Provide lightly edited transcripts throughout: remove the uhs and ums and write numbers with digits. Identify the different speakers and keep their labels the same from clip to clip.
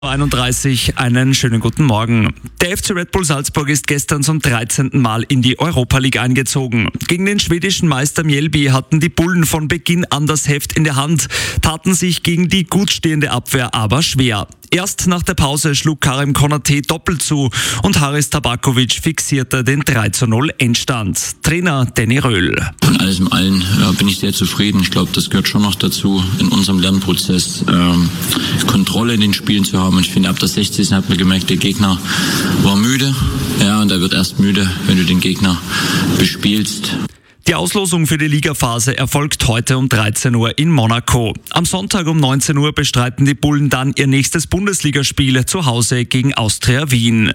Speaker 1: 31, einen schönen guten Morgen. Der FC Red Bull Salzburg ist gestern zum 13. Mal in die Europa League eingezogen. Gegen den schwedischen Meister Mjällby hatten die Bullen von Beginn an das Heft in der Hand, taten sich gegen die gut stehende Abwehr aber schwer. Erst nach der Pause schlug Karim Konaté doppelt zu und Haris Tabakovic fixierte den 3:0 Endstand. Trainer Danny Röhl.
Speaker 2: Von alles in allem bin ich sehr zufrieden. Ich glaube, das gehört schon noch dazu, in unserem Lernprozess Kontrolle in den Spielen zu haben. Und ich finde, ab der 60. hat man gemerkt, der Gegner war müde. Ja, und er wird erst müde, wenn du den Gegner bespielst.
Speaker 1: Die Auslosung für die Ligaphase erfolgt heute um 13 Uhr in Monaco. Am Sonntag um 19 Uhr bestreiten die Bullen dann ihr nächstes Bundesligaspiel zu Hause gegen Austria Wien.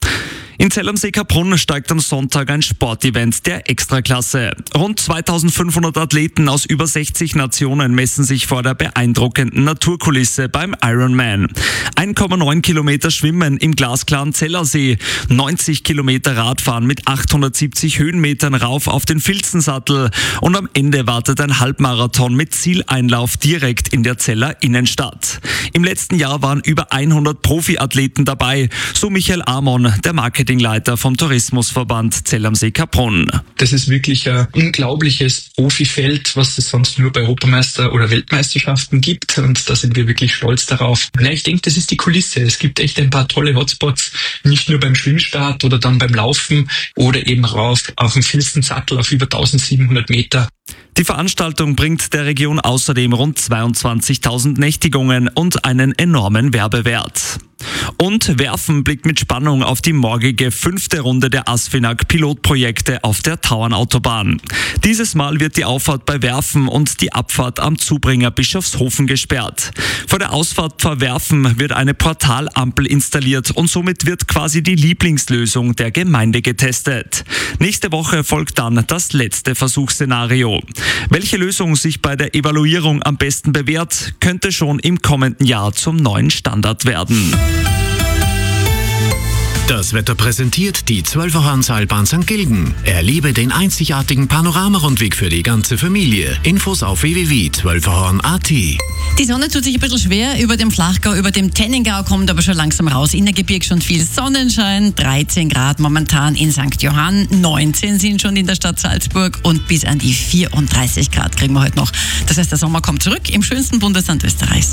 Speaker 1: In Zell am See Kaprun steigt am Sonntag ein Sportevent der Extraklasse. Rund 2500 Athleten aus über 60 Nationen messen sich vor der beeindruckenden Naturkulisse beim Ironman. 1,9 Kilometer Schwimmen im glasklaren Zeller See, 90 Kilometer Radfahren mit 870 Höhenmetern rauf auf den Filzensattel und am Ende wartet ein Halbmarathon mit Zieleinlauf direkt in der Zeller Innenstadt. Im letzten Jahr waren über 100 Profiathleten dabei, so Michael Amon, der Marketingleiter vom Tourismusverband Zell am See Kaprun.
Speaker 3: Das ist wirklich ein unglaubliches Profifeld, was es sonst nur bei Europameister- oder Weltmeisterschaften gibt, und da sind wir wirklich stolz darauf. Ja, ich denke, das ist die Kulisse. Es gibt echt ein paar tolle Hotspots, nicht nur beim Schwimmstart oder dann beim Laufen oder eben rauf auf dem Filzensattel auf über 1700 Meter.
Speaker 1: Die Veranstaltung bringt der Region außerdem rund 22.000 Nächtigungen und einen enormen Werbewert. Und Werfen blickt mit Spannung auf die morgige 5. Runde der ASFINAG Pilotprojekte auf der Tauernautobahn. Dieses Mal wird die Auffahrt bei Werfen und die Abfahrt am Zubringer Bischofshofen gesperrt. Vor der Ausfahrt vor Werfen wird eine Portalampel installiert und somit wird quasi die Lieblingslösung der Gemeinde getestet. Nächste Woche folgt dann das letzte Versuchsszenario. Welche Lösung sich bei der Evaluierung am besten bewährt, könnte schon im kommenden Jahr zum neuen Standard werden.
Speaker 4: Das Wetter präsentiert die 12er-Horn-Seilbahn St. Gilgen. Erlebe den einzigartigen Panoramarundweg für die ganze Familie. Infos auf www.12erhorn.at.
Speaker 5: Die Sonne tut sich ein bisschen schwer über dem Flachgau, über dem Tennengau, kommt aber schon langsam raus. Innergebirg schon viel Sonnenschein, 13 Grad momentan in St. Johann, 19 sind schon in der Stadt Salzburg und bis an die 34 Grad kriegen wir heute noch. Das heißt, der Sommer kommt zurück im schönsten Bundesland Österreichs.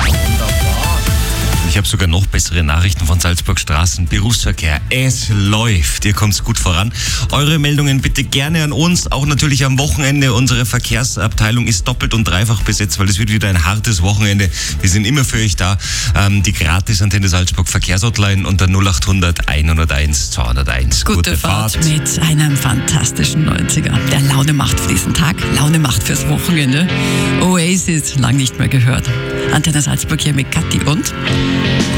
Speaker 6: Ich habe sogar noch bessere Nachrichten von Salzburg Straßen. Berufsverkehr, es läuft. Ihr kommt gut voran. Eure Meldungen bitte gerne an uns. Auch natürlich am Wochenende. Unsere Verkehrsabteilung ist doppelt und dreifach besetzt, weil es wird wieder ein hartes Wochenende. Wir sind immer für euch da. Die Gratis-Antenne Salzburg Verkehrshotline unter 0800 101 201.
Speaker 5: Gute Fahrt mit einem fantastischen 90er. Der Laune macht für diesen Tag, Laune macht fürs Wochenende. Oasis, lang nicht mehr gehört. Antenne Salzburg hier mit Kathi und...